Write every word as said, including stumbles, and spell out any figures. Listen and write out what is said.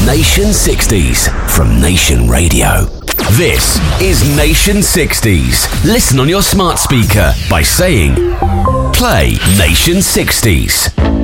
Nation sixties from Nation Radio. This is Nation sixties. Listen on your smart speaker by saying, play Nation sixties.